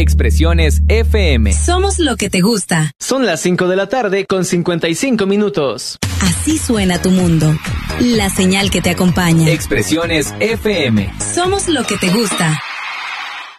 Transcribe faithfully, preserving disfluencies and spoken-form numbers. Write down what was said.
Expresiones F M. Somos lo que te gusta. Son las cinco de la tarde con cincuenta y cinco minutos. Así suena tu mundo. La señal que te acompaña. Expresiones F M. Somos lo que te gusta.